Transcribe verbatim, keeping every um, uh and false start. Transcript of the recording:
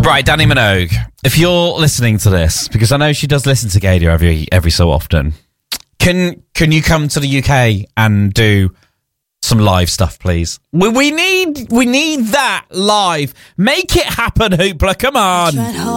Right, Danny Minogue, if you're listening to this, because I know she does listen to Gaydar every every so often, can can you come to the U K and do some live stuff, please? We, we need we need that live. Make it happen, Hoopla. Come on.